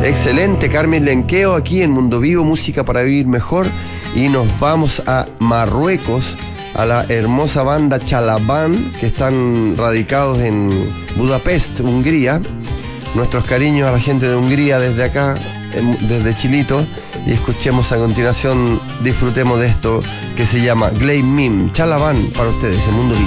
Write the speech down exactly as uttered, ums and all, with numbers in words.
Excelente, Carmen Lenqueo aquí en Mundo Vivo, música para vivir mejor. Y nos vamos a Marruecos, a la hermosa banda Chalaban, que están radicados en Budapest, Hungría. Nuestros cariños a la gente de Hungría desde acá, desde Chilito. Y escuchemos a continuación, disfrutemos de esto que se llama Glade Mim. Chalaban para ustedes en Mundo Vivo.